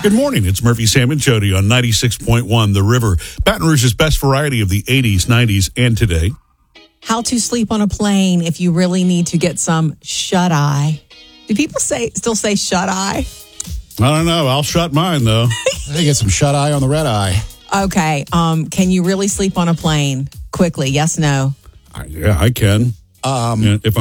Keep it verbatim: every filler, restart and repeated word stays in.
Good morning. It's Murphy, Sam, and Jody on ninety-six point one The River. Baton Rouge's best variety of the eighties, nineties, and today. How to sleep on a plane if you really need to get some shut-eye. Do people say still say shut-eye? I don't know. I'll shut mine, though. I get some shut-eye on the red eye. Okay. Um, can you really sleep on a plane? Quickly, yes, no? I, yeah, I can. Um, Yeah, if